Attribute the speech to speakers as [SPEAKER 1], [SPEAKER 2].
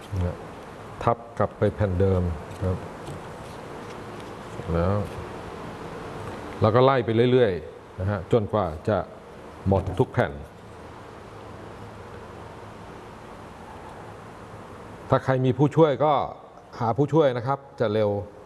[SPEAKER 1] ทับกลับไปแผ่นเดิมครับแล้วเราก็ไล่ไปเรื่อยๆนะฮะจนกว่าจะหมดทุกแผ่นถ้าใครมีผู้ช่วยก็หาผู้ช่วยนะครับจะเร็ว